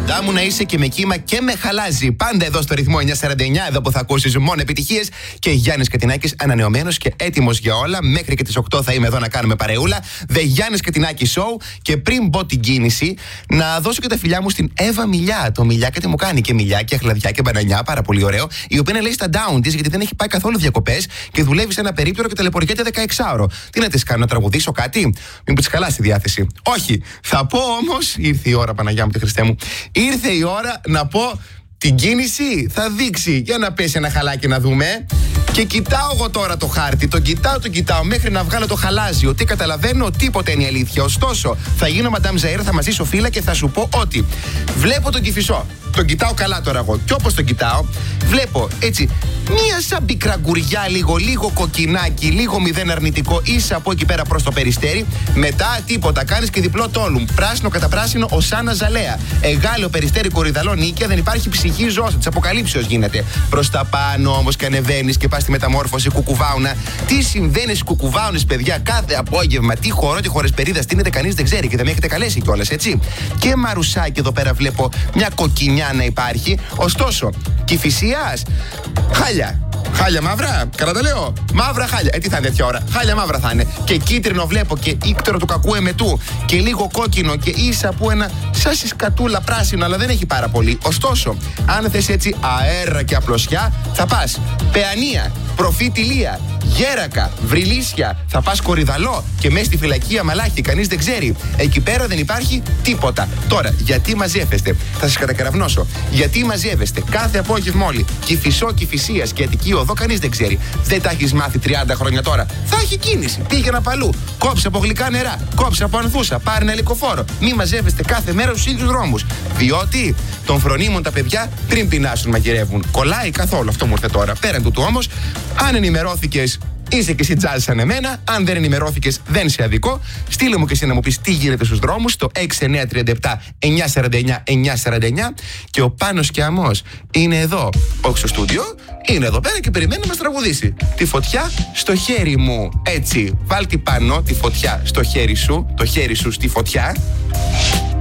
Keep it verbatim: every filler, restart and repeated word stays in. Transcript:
κοντά μου να είσαι και με κύμα και με χαλάζει. Πάντα εδώ στο ρυθμό εννιακόσια σαράντα εννιά, εδώ που θα ακούσεις μόνο επιτυχίες. Και Γιάννης Κατινάκης ανανεωμένος και έτοιμος για όλα. Μέχρι και τις οκτώ θα είμαι εδώ να κάνουμε παρεούλα. The Γιάννης Κατινάκη Show. Και πριν μπω την κίνηση, να δώσω και τα φιλιά μου στην Εύα Μιλιά. Το Μιλιά κάτι μου κάνει και μιλιά και αχλαδιά και μπανανιά, πάρα πολύ ωραίο. Η οποία είναι λέει στα down της γιατί δεν έχει πάει καθόλου διακοπές και δουλεύει σε ένα περίπτερο και ταλαιπωριέται δεκαεξάωρο. Τι να της κάνω, να τραγουδήσω κάτι, μην της χαλάσει τη διάθεση. Όχι, θα πω όμως, ήρθε η ώρα, Παναγιά μου τη Χριστέ μου, ήρθε η ώρα να πω την κίνηση, θα δείξει. Για να πέσει ένα χαλάκι να δούμε. Και κοιτάω εγώ τώρα το χάρτη, τον κοιτάω, τον κοιτάω μέχρι να βγάλω το χαλάζιο. Τι καταλαβαίνω, τίποτα είναι η αλήθεια. Ωστόσο, θα γίνω Μαντάμ Ζαΐρ, θα μας ζήσω φύλλα και θα σου πω ότι βλέπω τον Κηφισό. Τον κοιτάω καλά τώρα εγώ. Και όπως τον κοιτάω, βλέπω έτσι μία σαν πικραγκουριά, λίγο, λίγο κοκκινάκι, λίγο μηδέν αρνητικό, ίσα από εκεί πέρα προς το Περιστέρι. Μετά τίποτα, κάνεις και διπλό τόλουμ. Πράσινο κατά πράσινο, Οσάνα Ζαλέα. Εγάλεο Περιστέρι Κορυδαλό Νίκαια, δεν υπάρχει ψυχή ζώσα. Τη αποκαλύψεως γίνεται. Προς τα πάνω όμως και ανεβαίνεις και πας στη μεταμόρφωση κουκουβάουνα. Τι συμβαίνει στις κουκουβάουνες, παιδιά, κάθε απόγευμα. Τι χορό, τι χορεσπερίδα στείνεται, κανείς δεν ξέρει και δεν με έχετε καλέσει κιόλας, έτσι. Και μαρουσάκι εδώ πέρα βλέπω μια κοκκινιά να υπάρχει. Ωστόσο, Κηφισίας, χάλια. Χάλια μαύρα, καλά τα λέω. Μαύρα χάλια. Ε, τι θα είναι τέτοια ώρα. Χάλια μαύρα θα είναι. Και κίτρινο βλέπω και ίκτρο του κακού εμετού. Και λίγο κόκκινο και ίσα που ένα σαν συσκατούλα πράσινο, αλλά δεν έχει πάρα πολύ. Ωστόσο, αν θες έτσι αέρα και απλωσιά, θα πας Παιανία, Προφήτη Λία, Γέρακα, Βρυλίσια, θα πας Κορυδαλό και μέσα στη φυλακή Αμαλάχη. Κανείς δεν ξέρει. Εκεί πέρα δεν υπάρχει τίποτα. Τώρα, γιατί μαζεύεστε, θα σας κατακεραυνώσω. Γιατί μαζεύεστε κάθε απόγευμα όλοι. Κηφισό, Κηφισίας και Αττική Οδό, κανείς δεν ξέρει. Δεν τα έχεις μάθει τριάντα χρόνια τώρα. Θα έχει κίνηση. Πήγαινε παλού. Κόψε από γλυκά νερά. Κόψε από ανθούσα. Πάρε ένα ελικοφόρο. Μη μαζεύεστε κάθε μέρα στους ίδιους δρόμους. Διότι των φρονίμων τα παιδιά πριν πεινάσουν μαγειρεύουν. Κολλάει καθόλου, αυτό μου ήρθε τώρα. Πέραν του του όμως, αν ενημερώθηκες, είσαι και εσύ τζάζ σαν εμένα. Αν δεν ενημερώθηκες, δεν σε αδικό. Στείλε μου και εσύ να μου πεις τι γίνεται στους δρόμους. Το έξι εννιά τρία επτά εννιά σαράντα εννιά εννιά σαράντα εννιά. Και ο Πάνος και Αμός είναι εδώ, όχι στο στούντιο. Είναι εδώ πέρα και περιμένει να μας τραγουδήσει. Τη φωτιά στο χέρι μου. Έτσι, βάλ' τη πάνω τη φωτιά στο χέρι σου. Το χέρι σου στη φωτιά.